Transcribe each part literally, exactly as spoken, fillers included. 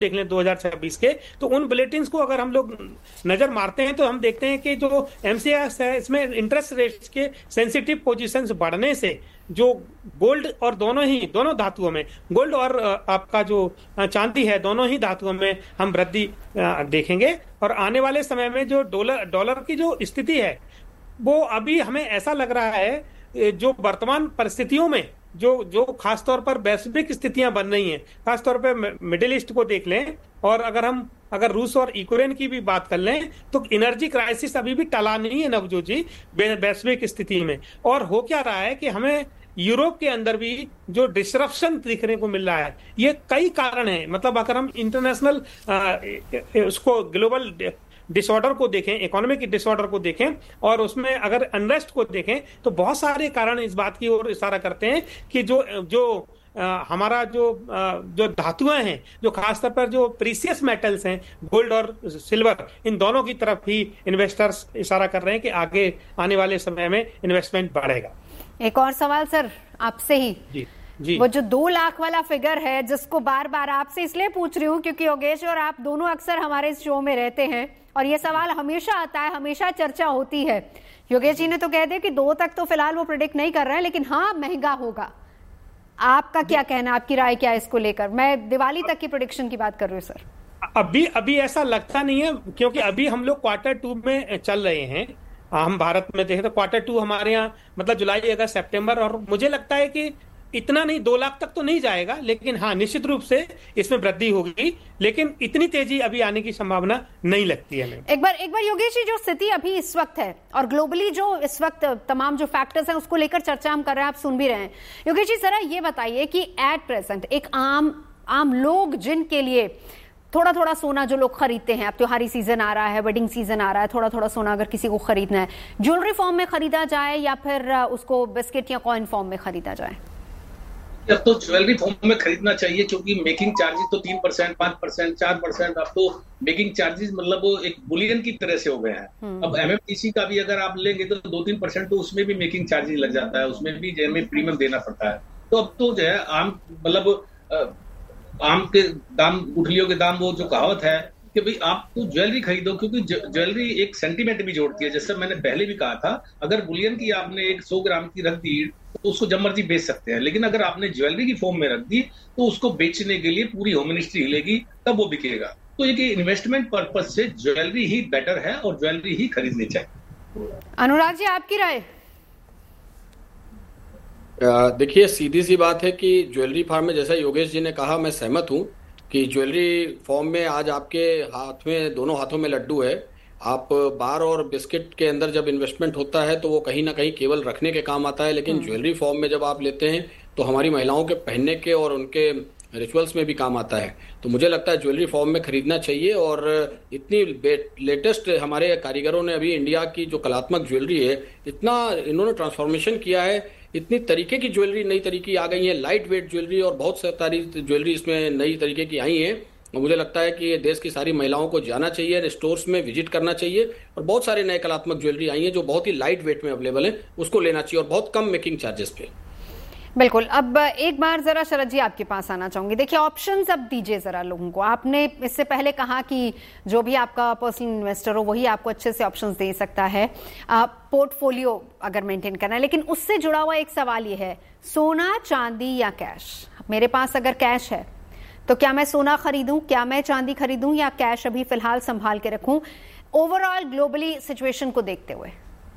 देख लें दो हज़ार छब्बीस के, तो उन बुलेटिन्स को अगर हम लोग नजर मारते हैं तो हम देखते हैं कि जो एमसीएक्स है इसमें इंटरेस्ट रेट्स के सेंसिटिव पोजीशंस बढ़ने से जो गोल्ड और दोनों ही दोनों धातुओं में, गोल्ड और आपका जो चांदी है, दोनों ही धातुओं में हम वृद्धि देखेंगे। और आने वाले समय में जो डॉलर डॉलर की जो स्थिति है वो अभी हमें ऐसा लग रहा है जो वर्तमान परिस्थितियों में जो जो खासतौर पर वैश्विक स्थितियां बन रही हैं, खासतौर पर मिडिल ईस्ट को देख लें, और अगर हम अगर रूस और यूक्रेन की भी बात कर लें तो एनर्जी क्राइसिस अभी भी टला नहीं है नवजोत जी वैश्विक स्थिति में। और हो क्या रहा है कि हमें यूरोप के अंदर भी जो डिसरप्शन दिखने को मिल रहा है, ये कई कारण हैं। मतलब अगर हम इंटरनेशनल उसको ग्लोबल डिसऑर्डर को देखें, इकोनॉमिक डिसऑर्डर को देखें और उसमें अगर अनरेस्ट को देखें तो बहुत सारे कारण इस बात की ओर इशारा करते हैं कि जो जो आ, हमारा जो आ, जो धातुएं हैं, जो खासतौर पर जो प्रीशियस मेटल्स हैं, गोल्ड और सिल्वर, इन दोनों की तरफ ही इन्वेस्टर्स इशारा कर रहे हैं कि आगे आने वाले समय में इन्वेस्टमेंट बढ़ेगा। एक और सवाल सर आपसे ही जी जी। वो जो दो लाख वाला फिगर है जिसको बार बार आपसे इसलिए पूछ रही हूँ क्योंकि योगेश और आप दोनों अक्सर हमारे इस शो में रहते हैं और ये सवाल हमेशा आता है, हमेशा चर्चा होती है। योगेश जी ने तो कह दिया कि दो तक तो फिलहाल वो प्रेडिक्ट नहीं कर रहे हैं, लेकिन हाँ महंगा होगा। आपका क्या कहना, आपकी राय क्या है इसको लेकर? मैं दिवाली तक की प्रेडिक्शन की बात कर रही हूँ सर। अभी अभी ऐसा लगता नहीं है क्योंकि अभी हम लोग क्वार्टर टू में चल रहे हैं। हम भारत में देखें तो क्वार्टर टू हमारे यहाँ मतलब जुलाई अगस्त सितंबर, और मुझे लगता है कि इतना नहीं, दो लाख तक तो नहीं जाएगा, लेकिन हाँ निश्चित रूप से इसमें वृद्धि होगी, लेकिन इतनी तेजी अभी आने की संभावना नहीं लगती है हमें। एक बार एक बार योगेश जी, जो स्थिति अभी इस वक्त है और ग्लोबली जो इस वक्त तमाम जो फैक्टर्स हैं उसको लेकर चर्चा हम कर रहे हैं, आप सुन भी रहे हैं। योगेश जी जरा ये बताइए कि एट प्रेजेंट एक आम आम लोग जिनके लिए थोड़ा थोड़ा सोना जो लोग खरीदते हैं, अब त्योहारी सीजन आ रहा है, वेडिंग सीजन आ रहा है, थोड़ा थोड़ा सोना अगर किसी को खरीदना है, ज्वेलरी फॉर्म में खरीदा जाए या फिर उसको बिस्किट या कॉइन फॉर्म में खरीदा जाए? अब तो ज्वेलरी फॉर्म में खरीदना चाहिए क्योंकि मेकिंग चार्जेस तो तीन परसेंट, पांच परसेंट, चार परसेंट, अब तो मेकिंग चार्जेस मतलब वो एक बुलियन की तरह से हो गए हैं। अब एमएफटीसी का भी अगर आप लेंगे तो दो तीन परसेंट तो उसमें भी मेकिंग चार्जेस लग जाता है, उसमें भी जो है प्रीमियम देना पड़ता है। तो अब तो जो है आम मतलब आम के दाम गुठलियों के दाम, वो जो कहावत है कि भाई आप तो ज्वेलरी खरीदो, क्योंकि ज्वेलरी एक सेंटीमेंट भी जोड़ती है। जैसे मैंने पहले भी कहा था, अगर बुलियन की आपने एक सौ ग्राम की रख दी तो उसको जब मर्जी बेच सकते हैं, लेकिन अगर आपने ज्वेलरी की फॉर्म में रख दी तो उसको बेचने के लिए पूरी होम मिनिस्ट्री हिलेगी, तब वो बिकेगा। तो ये इन्वेस्टमेंट पर्पज से ज्वेलरी ही बेटर है और ज्वेलरी ही खरीदनी चाहिए। अनुराग जी आपकी राय? देखिए सीधी सी बात है कि ज्वेलरी फॉर्म में, जैसा योगेश जी ने कहा, मैं सहमत हूं कि ज्वेलरी फॉर्म में आज आपके हाथ में, दोनों हाथों में लड्डू है। आप बार और बिस्किट के अंदर जब इन्वेस्टमेंट होता है तो वो कहीं ना कहीं केवल रखने के काम आता है, लेकिन ज्वेलरी फॉर्म में जब आप लेते हैं तो हमारी महिलाओं के पहनने के और उनके रिचुअल्स में भी काम आता है। तो मुझे लगता है ज्वेलरी फॉर्म में खरीदना चाहिए। और इतनी लेटेस्ट हमारे कारीगरों ने अभी इंडिया की जो कलात्मक ज्वेलरी है, इतना इन्होंने ट्रांसफॉर्मेशन किया है, इतनी तरीके की ज्वेलरी नई तरीके आ गई है, लाइट वेट ज्वेलरी और बहुत सारी ज्वेलरी इसमें नई तरीके की आई है। मुझे लगता है कि ये देश की सारी महिलाओं को जाना चाहिए, स्टोर्स में विजिट करना चाहिए, और बहुत सारे नए कलात्मक ज्वेलरी आई है जो बहुत ही लाइट वेट में अवेलेबल है, उसको लेना चाहिए और बहुत कम मेकिंग चार्जेस पे। बिल्कुल। अब एक बार जरा शरद जी आपके पास आना चाहूंगी। देखिए ऑप्शंस अब दीजिए जरा लोगों को। आपने इससे पहले कहा कि जो भी आपका पर्सनल इन्वेस्टर हो वही आपको अच्छे से ऑप्शंस दे सकता है, पोर्टफोलियो अगर मेंटेन करना है, लेकिन उससे जुड़ा हुआ एक सवाल ये है, सोना, चांदी या कैश? मेरे पास अगर कैश है तो क्या मैं सोना खरीदूं, क्या मैं चांदी खरीदूं, या कैश अभी फिलहाल संभाल के रखूं ओवरऑल ग्लोबली सिचुएशन को देखते हुए?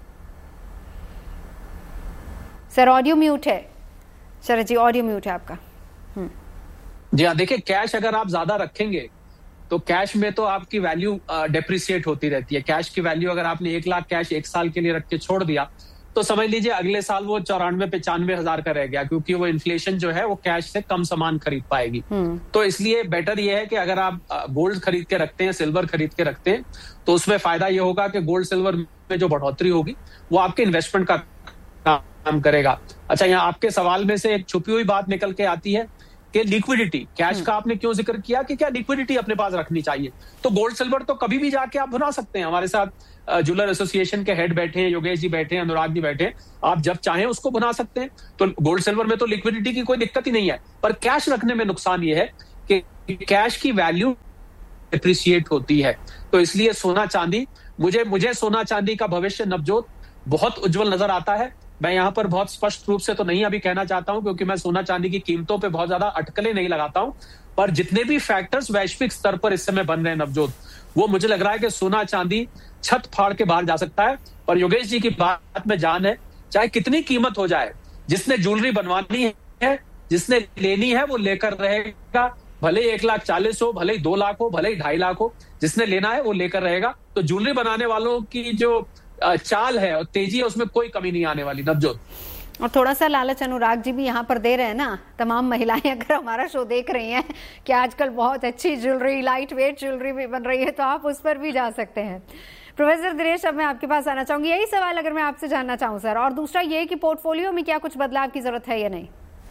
सर ऑडियो म्यूट है। शरद जी ऑडियो म्यूट है आपका। जी हाँ, देखिए कैश अगर आप ज्यादा रखेंगे तो कैश में तो आपकी वैल्यू डेप्रिसिएट होती रहती है। कैश की वैल्यू अगर आपने एक लाख कैश एक साल के लिए रख के छोड़ दिया तो समझ लीजिए अगले साल वो चौरानवे पचानवे हजार का रह गया, क्योंकि वो इन्फ्लेशन जो है वो कैश से कम सामान खरीद पाएगी। तो इसलिए बेटर ये है कि अगर आप गोल्ड खरीद के रखते हैं, सिल्वर खरीद के रखते हैं, तो उसमें फायदा ये होगा कि गोल्ड सिल्वर में जो बढ़ोतरी होगी वो आपके इन्वेस्टमेंट का काम करेगा। अच्छा, यहाँ आपके सवाल में से एक छुपी हुई बात निकल के आती है कि लिक्विडिटी, कैश का आपने क्यों जिक्र किया कि क्या लिक्विडिटी अपने पास रखनी चाहिए? तो गोल्ड सिल्वर तो कभी भी जाके आप भुना सकते हैं। हमारे साथ ज्वेलर एसोसिएशन के हेड बैठे हैं, योगेश जी बैठे हैं, अनुराग जी बैठे हैं, आप जब चाहें उसको भुना सकते हैं। तो गोल्ड सिल्वर में तो लिक्विडिटी की कोई दिक्कत ही नहीं है, पर कैश रखने में नुकसान ये है कि कैश की वैल्यू एप्रिसिएट होती है। तो इसलिए सोना चांदी, मुझे मुझे सोना चांदी का भविष्य नवजोत बहुत उज्जवल नजर आता है। मैं यहाँ पर बहुत स्पष्ट रूप से तो नहीं अभी कहना चाहता हूं, क्योंकि मैं सोना चांदी की कीमतों पे बहुत ज्यादा अटकलें नहीं लगाता हूं, पर जितने भी फैक्टर्स वैश्विक स्तर पर इस समय बन रहे हैं नवजोत, वो मुझे लग रहा है कि सोना चांदी छत फाड़ के बाहर जा सकता है। पर योगेश जी की बात में जान है, चाहे कितनी कीमत हो जाए, जिसने ज्वेलरी बनवानी है, जिसने लेनी है, वो लेकर रहेगा। भले ही एक लाख चालीस हो, भले ही दो लाख हो, भले ही ढाई लाख हो, जिसने लेना है वो लेकर रहेगा। तो ज्वेलरी बनाने वालों की जो चाल है और तेजी है, उसमें कोई कमी नहीं आने वाली नवजोत। और थोड़ा सा लालच अनुराग जी भी यहाँ पर दे रहे हैं ना, तमाम महिलाएं अगर हमारा शो देख रही हैं कि आजकल बहुत अच्छी ज्वेलरी, लाइट वेट ज्वेलरी भी बन रही है, तो आप उस पर भी जा सकते हैं। प्रोफेसर दिनेश, अब मैं आपके पास आना चाहूंगी, यही सवाल अगर मैं आपसे जानना चाहूँ सर, और दूसरा ये कि पोर्टफोलियो में क्या कुछ बदलाव की जरूरत है या नहीं?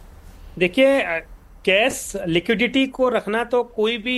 देखिए, कैश लिक्विडिटी को रखना तो कोई भी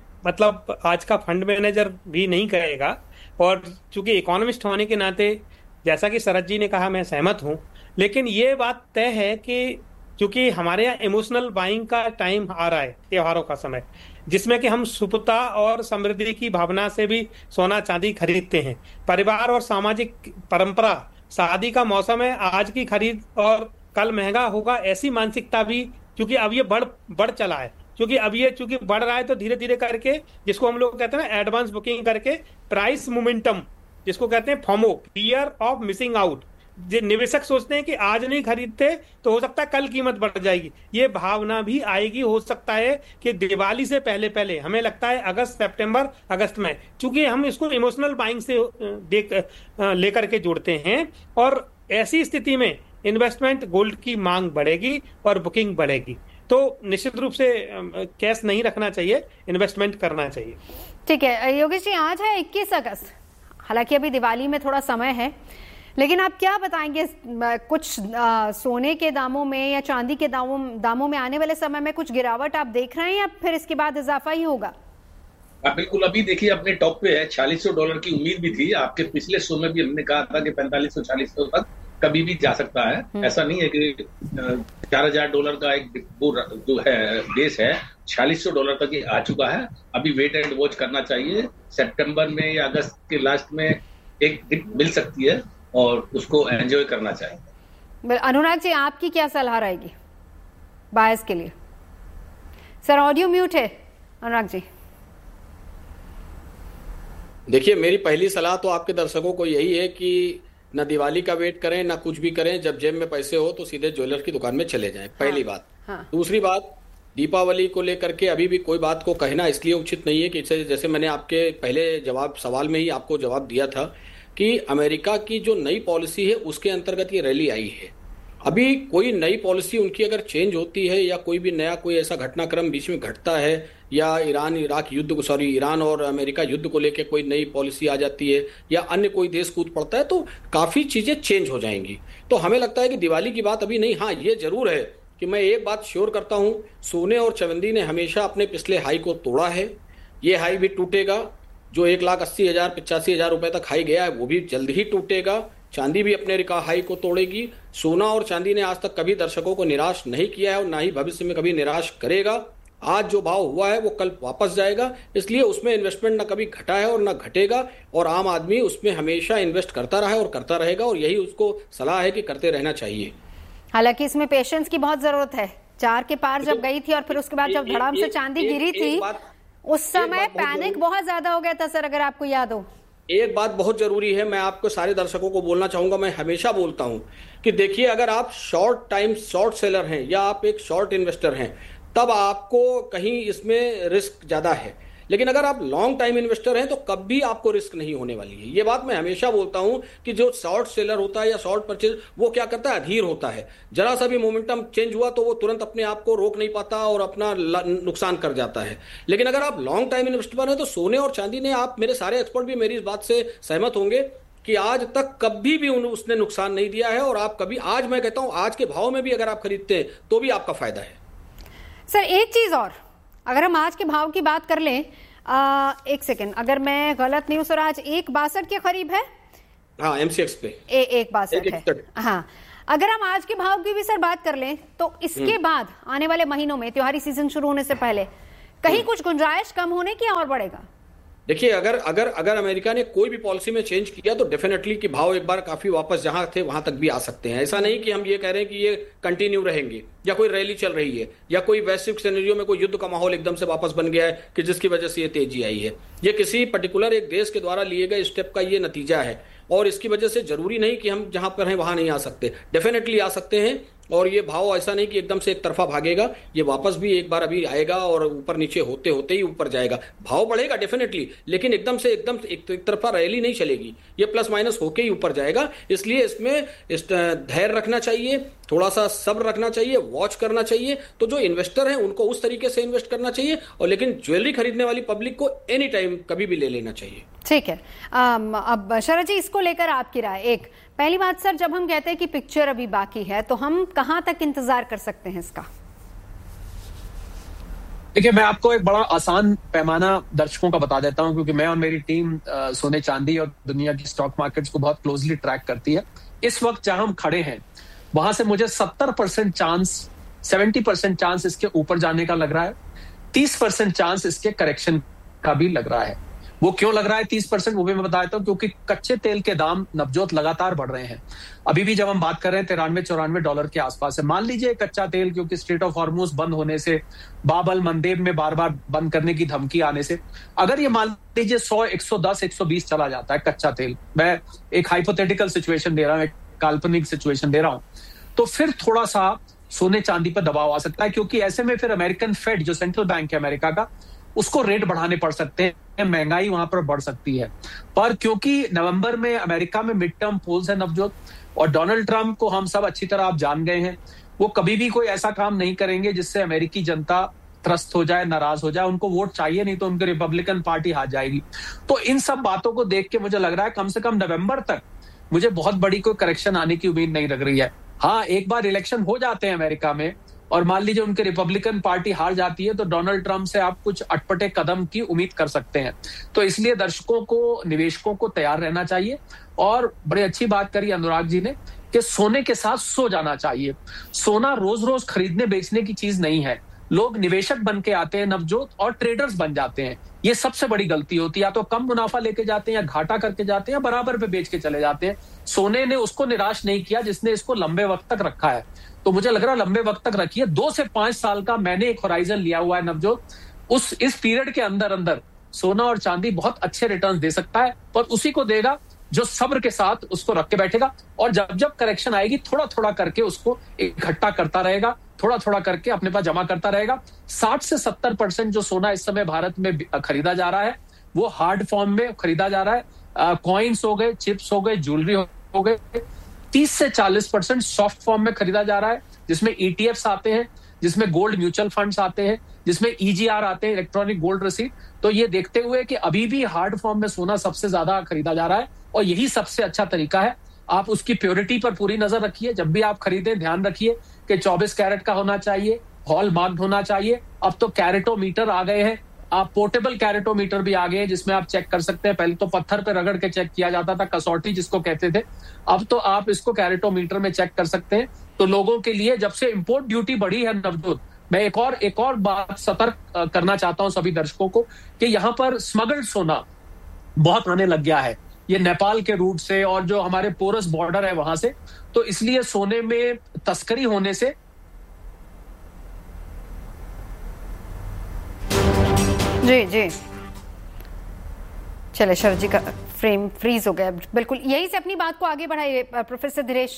मतलब आज का फंड मैनेजर भी नहीं करेगा। और चूंकि इकोनॉमिस्ट होने के नाते, जैसा कि शरद जी ने कहा, मैं सहमत हूं, लेकिन ये बात तय है कि चूंकि हमारे यहाँ इमोशनल बाइंग का टाइम आ रहा है, त्योहारों का समय, जिसमें कि हम सुपता और समृद्धि की भावना से भी सोना चांदी खरीदते हैं। परिवार और सामाजिक परंपरा, शादी का मौसम है, आज की खरीद और कल महंगा होगा, ऐसी मानसिकता भी, क्योंकि अब ये बढ़ बढ़ चला है, क्योंकि अब ये चूंकि बढ़ रहा है, तो धीरे धीरे करके, जिसको हम लोग कहते हैं ना एडवांस बुकिंग करके, प्राइस मोमेंटम जिसको कहते हैं, FOMO, fear of missing out, जो निवेशक सोचते हैं कि आज नहीं खरीदते तो हो सकता है कल कीमत बढ़ जाएगी, ये भावना भी आएगी। हो सकता है कि दिवाली से पहले पहले, हमें लगता है अगस्त सितंबर अगस्त में, चूंकि हम इसको इमोशनल बाइंग से देख लेकर के जोड़ते हैं, और ऐसी स्थिति में इन्वेस्टमेंट गोल्ड की मांग बढ़ेगी और बुकिंग बढ़ेगी। तो निश्चित रूप से कैश नहीं रखना चाहिए, इन्वेस्टमेंट करना चाहिए। ठीक है योगेश जी, आज है इक्कीस अगस्त, हालांकि अभी दिवाली में थोड़ा समय है, लेकिन आप क्या बताएंगे, कुछ आ, सोने के दामों में या चांदी के दामों दामों में आने वाले समय में कुछ गिरावट आप देख रहे हैं, या फिर इसके बाद इजाफा ही होगा? बिल्कुल, अभी देखिए अपने टॉप पे है, छियालीस सौ डॉलर की उम्मीद भी थी। आपके पिछले शो में भी हमने कहा था कि पैंतालीस सौ चालीस सौ तक कभी भी जा सकता है। ऐसा नहीं है कि चार हजार डॉलर का एक जो है बेस है, छियालीस सौ डॉलर तक ये आ चुका है। अभी वेट एंड वॉच करना चाहिए, सितंबर में या अगस्त के लास्ट में एक डिप मिल सकती है और उसको एंजॉय करना चाहिए। अनुराग जी, आपकी क्या सलाह रहेगी बायर्स के लिए? सर ऑडियो म्यूट है अनुराग जी। देखिए, मेरी पहली सलाह तो आपके दर्शकों को यही है कि ना दिवाली का वेट करें, ना कुछ भी करें, जब जेब में पैसे हो तो सीधे ज्वेलर की दुकान में चले जाएं, पहली हाँ, बात हाँ। दूसरी बात, दीपावली को लेकर के अभी भी कोई बात को कहना इसलिए उचित नहीं है कि जैसे मैंने आपके पहले जवाब सवाल में ही आपको जवाब दिया था कि अमेरिका की जो नई पॉलिसी है उसके अंतर्गत ये रैली आई है। अभी कोई नई पॉलिसी उनकी अगर चेंज होती है या कोई भी नया कोई ऐसा घटनाक्रम बीच में घटता है, या ईरान इराक युद्ध को सॉरी ईरान और अमेरिका युद्ध को लेकर कोई नई पॉलिसी आ जाती है, या अन्य कोई देश कूद पड़ता है, तो काफी चीजें चेंज हो जाएंगी। तो हमें लगता है कि दिवाली की बात अभी नहीं। हाँ, ये जरूर है कि मैं एक बात श्योर करता हूं, सोने और चांदी ने हमेशा अपने पिछले हाई को तोड़ा है, ये हाई भी टूटेगा। जो एक लाख अस्सी हजार पिचासी हजार रुपए तक हाई गया है वो भी जल्द ही टूटेगा। चांदी भी अपने रिकॉर्ड हाई को तोड़ेगी। सोना और चांदी ने आज तक कभी दर्शकों को निराश नहीं किया है और ना ही भविष्य में कभी निराश करेगा। आज जो भाव हुआ है वो कल वापस जाएगा, इसलिए उसमें इन्वेस्टमेंट ना कभी घटा है और ना घटेगा, और आम आदमी उसमें हमेशा इन्वेस्ट करता रहा है और करता रहेगा, और यही उसको सलाह है कि करते रहना चाहिए। हालांकि इसमें पेशेंस की बहुत जरूरत है। चार के पार जब गई थी और फिर उसके बाद जब धड़ाम से चांदी गिरी थी, उस समय पैनिक बहुत ज्यादा हो गया था सर, अगर आपको याद हो। एक बात बहुत जरूरी है, मैं आपको सारे दर्शकों को बोलना चाहूंगा, मैं हमेशा बोलता हूं कि देखिए, अगर आप शॉर्ट टाइम शॉर्ट सेलर हैं या आप एक शॉर्ट इन्वेस्टर हैं, तब आपको कहीं इसमें रिस्क ज्यादा है, लेकिन अगर आप लॉन्ग टाइम इन्वेस्टर हैं तो कभी आपको रिस्क नहीं होने वाली है। ये बात मैं हमेशा बोलता हूं कि जो शॉर्ट सेलर होता है या शॉर्ट परचेज, वो क्या करता है, अधीर होता है। जरा सा भी मोमेंटम चेंज हुआ तो वो तुरंत अपने आप को रोक नहीं पाता और अपना नुकसान कर जाता है। लेकिन अगर आप लॉन्ग टाइम इन्वेस्टर हैं तो सोने और चांदी ने, आप मेरे सारे एक्सपर्ट भी मेरी इस बात से सहमत होंगे कि आज तक कभी भी उसने नुकसान नहीं दिया है, और आप कभी, आज मैं कहता हूं आज के भाव में भी अगर आप खरीदते हैं तो भी आपका फायदा है। सर एक चीज और, अगर हम आज के भाव की बात कर लें, आ, एक सेकेंड, अगर मैं गलत नहीं हूं सर, आज एक बासठ के करीब है। हाँ, एमसीएक्स पे ए, एक बासठ है। हाँ, अगर हम आज के भाव की भी सर बात कर लें तो इसके बाद आने वाले महीनों में, त्योहारी सीजन शुरू होने से पहले, कहीं कुछ गुंजाइश कम होने की और बढ़ेगा? देखिए, अगर अगर अगर अमेरिका ने कोई भी पॉलिसी में चेंज किया तो डेफिनेटली कि भाव एक बार काफी वापस जहां थे वहां तक भी आ सकते हैं। ऐसा नहीं कि हम ये कह रहे हैं कि ये कंटिन्यू रहेंगे या कोई रैली चल रही है या कोई वैश्विक सिनेरियो में कोई युद्ध का माहौल एकदम से वापस बन गया है कि जिसकी वजह से ये तेजी आई है। ये किसी पर्टिकुलर एक देश के द्वारा लिए गए स्टेप का ये नतीजा है और इसकी वजह से जरूरी नहीं कि हम जहां पर हैं वहां नहीं आ सकते, डेफिनेटली आ सकते हैं। और ये भाव ऐसा नहीं कि एकदम से एक तरफा भागेगा, ये वापस भी एक बार अभी आएगा और ऊपर नीचे होते होते ही ऊपर जाएगा। भाव बढ़ेगा डेफिनेटली, लेकिन एकदम से एकदम एक, एक तरफा रैली नहीं चलेगी, ये प्लस माइनस होके ही ऊपर जाएगा। इसलिए इसमें इस धैर्य रखना चाहिए, थोड़ा सा सब्र रखना चाहिए, वॉच करना चाहिए। तो जो इन्वेस्टर हैं उनको उस तरीके से इन्वेस्ट करना चाहिए और लेकिन ज्वेलरी खरीदने वाली पब्लिक को एनी टाइम कभी भी ले लेना चाहिए। ठीक है। आम, अब शरद जी, इसको लेकर आपकी राय। एक पहली बात सर, जब हम कहते हैं कि पिक्चर अभी बाकी है तो हम कहां तक इंतजार कर सकते हैं इसका? देखिए, मैं आपको एक बड़ा आसान पैमाना दर्शकों का बता देता हूं, क्योंकि मैं और मेरी टीम सोने चांदी और दुनिया की स्टॉक मार्केट्स को बहुत क्लोजली ट्रैक करती है। इस वक्त जहां हम खड़े हैं वहां से मुझे सत्तर परसेंट चांस, सत्तर परसेंट चांस इसके ऊपर जाने का लग रहा है, तीस परसेंट चांस इसके करेक्शन का भी लग रहा है। वो क्यों लग रहा है तीस परसेंट, वो भी मैं बता देता हूं। क्योंकि कच्चे तेल के दाम नवजोत लगातार बढ़ रहे हैं। अभी भी जब हम बात कर रहे हैं तिरानवे चौरानवे डॉलर के आसपास है। मान लीजिए कच्चा तेल, क्योंकि स्ट्रेट ऑफ हॉर्मुज बंद होने से, बाब अल मंदेब में बार बार बंद करने की धमकी आने से, अगर ये मान लीजिए सौ, एक सौ दस, एक सौ बीस चला जाता है कच्चा तेल, मैं एक हाइपोथेटिकल सिचुएशन दे रहा हूं, एक काल्पनिक सिचुएशन दे रहा हूं, तो फिर थोड़ा सा सोने चांदी पर दबाव आ सकता है। क्योंकि ऐसे में फिर अमेरिकन फेड, जो सेंट्रल बैंक है अमेरिका का, उसको रेट बढ़ाने पड़ सकते हैं, महंगाई वहां पर बढ़ सकती है। पर क्योंकि नवंबर में अमेरिका में मिड टर्म पोल्स है नवजोत, और डोनाल्ड ट्रंप को हम सब अच्छी तरह आप जान गए हैं, वो कभी भी कोई ऐसा काम नहीं करेंगे जिससे अमेरिकी जनता त्रस्त हो जाए, नाराज हो जाए। उनको वोट चाहिए, नहीं तो उनकी रिपब्लिकन पार्टी हार जाएगी। तो इन सब बातों को देख के मुझे लग रहा है कम से कम नवंबर तक मुझे बहुत बड़ी कोई करेक्शन आने की उम्मीद नहीं लग रही है। हाँ, एक बार इलेक्शन हो जाते हैं अमेरिका में और मान लीजिए उनके रिपब्लिकन पार्टी हार जाती है तो डोनाल्ड ट्रंप से आप कुछ अटपटे कदम की उम्मीद कर सकते हैं। तो इसलिए दर्शकों को, निवेशकों को तैयार रहना चाहिए। और बड़ी अच्छी बात करी अनुराग जी ने कि सोने के साथ सो जाना चाहिए। सोना रोज रोज खरीदने बेचने की चीज नहीं है। लोग निवेशक बन के आते हैं नवजोत और ट्रेडर्स बन जाते हैं। ये सबसे बड़ी गलती होती है। या तो कम मुनाफा लेके जाते हैं या घाटा करके जाते हैं या बराबर पे बेच के चले जाते हैं। सोने ने उसको निराश नहीं किया जिसने इसको लंबे वक्त तक रखा है। तो मुझे लग रहा है लंबे वक्त तक रखिए। दो से पांच साल का मैंने एक होराइजन लिया हुआ है नवजोत। उस इस पीरियड के अंदर अंदर सोना और चांदी बहुत अच्छे रिटर्न दे सकता है, पर उसी को देगा जो सब्र के साथ उसको रख के बैठेगा। और जब जब करेक्शन आएगी थोड़ा थोड़ा करके उसको इकट्ठा करता रहेगा, थोड़ा थोड़ा करके अपने पास जमा करता रहेगा। साठ से सत्तर परसेंट जो सोना इस समय भारत में खरीदा जा रहा है वो हार्ड फॉर्म में खरीदा जा रहा है। कॉइन्स हो गए, चिप्स हो गए, ज्वेलरी हो गए। तीस से चालीस परसेंट सॉफ्ट फॉर्म में खरीदा जा रहा है, जिसमें ईटीएफ्स आते हैं, जिसमें गोल्ड म्यूचुअल फंड्स आते हैं, जिसमें ईजीआर आते हैं, इलेक्ट्रॉनिक गोल्ड रसीद। तो ये देखते हुए कि अभी भी हार्ड फॉर्म में सोना सबसे ज्यादा खरीदा जा रहा है और यही सबसे अच्छा तरीका है। आप उसकी प्योरिटी पर पूरी नजर रखिए। जब भी आप खरीदें ध्यान रखिए कि चौबीस कैरेट का होना चाहिए, हॉल मार्क्ड होना चाहिए। अब तो कैरेटोमीटर आ गए हैं, आप पोर्टेबल कैरेटोमीटर भी आ गए हैं जिसमें आप चेक कर सकते हैं। पहले तो पत्थर पे रगड़ के चेक किया जाता था, कसौटी जिसको कहते थे। अब तो आप इसको कैरेटोमीटर में चेक कर सकते हैं। तो लोगों के लिए जब से इंपोर्ट ड्यूटी बढ़ी है नवजोत, मैं एक और एक और बात सतर्क करना चाहता हूं सभी दर्शकों को कि यहाँ पर स्मगल्ड सोना बहुत आने लग गया है, ये नेपाल के रूट से और जो हमारे पोरस बॉर्डर है वहां से। तो इसलिए सोने में तस्करी होने से जी जी चले, शरद जी का फ्रेम फ्रीज हो गया। बिल्कुल यही से अपनी बात को आगे बढ़ाइए प्रोफेसर धीरेश।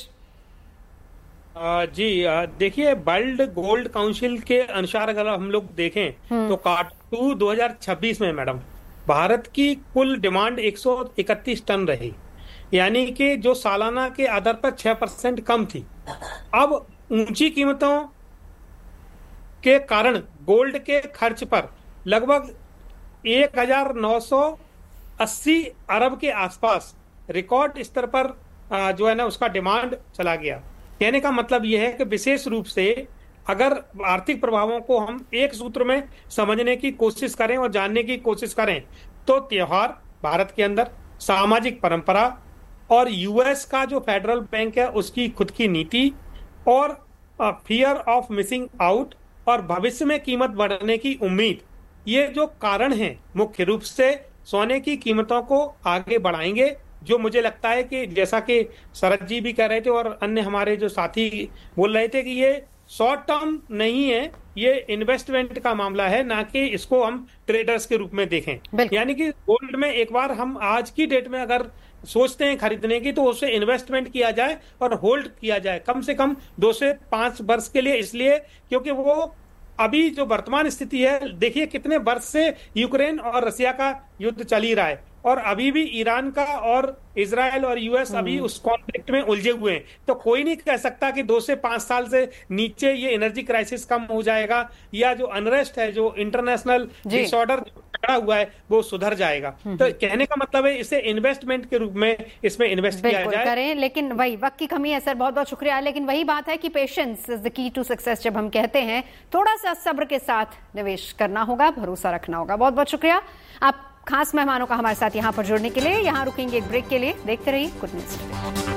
जी देखिए, वर्ल्ड गोल्ड काउंसिल के अनुसार अगर हम लोग देखें तो काटू दो हज़ार छब्बीस में मैडम भारत की कुल डिमांड एक सौ इकतीस टन रही, यानी कि जो सालाना के आधार पर छह परसेंट कम थी। अब ऊंची कीमतों के कारण गोल्ड के खर्च पर लगभग एक हजार नौ सौ अस्सी अरब के आसपास रिकॉर्ड स्तर पर जो है ना उसका डिमांड चला गया। कहने का मतलब यह है कि विशेष रूप से अगर आर्थिक प्रभावों को हम एक सूत्र में समझने की कोशिश करें और जानने की कोशिश करें तो त्योहार, भारत के अंदर सामाजिक परंपरा और यूएस का जो फेडरल बैंक है उसकी खुद की नीति और फियर ऑफ मिसिंग आउट और भविष्य में कीमत बढ़ने की उम्मीद, ये जो कारण है मुख्य रूप से सोने की कीमतों को आगे बढ़ाएंगे, जो मुझे लगता है कि जैसा कि शरद जी भी कह रहे थे और अन्य हमारे जो साथी बोल रहे थे कि ये शॉर्ट टर्म नहीं है, ये इन्वेस्टमेंट का मामला है, ना कि इसको हम ट्रेडर्स के रूप में देखें। यानी कि गोल्ड में एक बार हम आज की डेट में अगर सोचते हैं खरीदने की तो उसे इन्वेस्टमेंट किया जाए और होल्ड किया जाए कम से कम दो से पांच वर्ष के लिए, इसलिए क्योंकि वो अभी जो वर्तमान स्थिति है, देखिए कितने वर्ष से यूक्रेन और रसिया का युद्ध चल ही रहा है और अभी भी ईरान का और इजराइल और यूएस अभी उस कॉन्फ्लिक्ट में उलझे हुए हैं। तो कोई नहीं कह सकता कि दो से पांच साल से नीचे ये एनर्जी क्राइसिस कम हो जाएगा या जो अनरेस्ट है, जो इंटरनेशनल डिसऑर्डर खड़ा हुआ है, वो सुधर जाएगा। तो कहने का मतलब है इसे इन्वेस्टमेंट के रूप में इसमें इन्वेस्ट किया जाए करें, लेकिन वही वक्त की कमी है सर, बहुत बहुत शुक्रिया। लेकिन वही बात है कि patience is the key to success. जब हम कहते हैं थोड़ा सा सब्र के साथ निवेश करना होगा, भरोसा रखना होगा। बहुत बहुत शुक्रिया आप खास मेहमानों का हमारे साथ यहां पर जुड़ने के लिए। यहां रुकेंगे एक ब्रेक के लिए, देखते रहिए गुड न्यूज टुडे।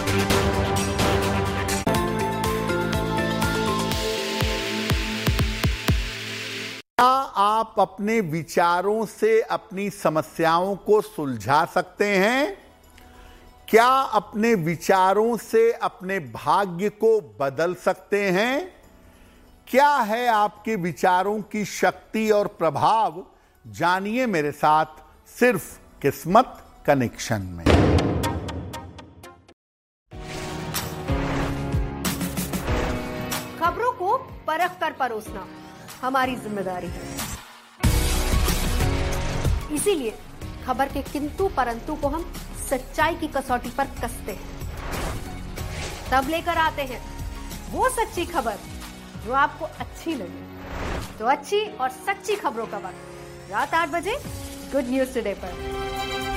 क्या आप अपने विचारों से अपनी समस्याओं को सुलझा सकते हैं? क्या अपने विचारों से अपने भाग्य को बदल सकते हैं? क्या है आपके विचारों की शक्ति और प्रभाव? जानिए मेरे साथ सिर्फ किस्मत कनेक्शन में। खबरों को परख कर परोसना हमारी जिम्मेदारी है, इसीलिए खबर के किंतु परंतु को हम सच्चाई की कसौटी पर कसते हैं। तब लेकर आते हैं वो सच्ची खबर जो आपको अच्छी लगे। तो अच्छी और सच्ची खबरों का वक्त रात आठ बजे गुड न्यूज टुडे पर।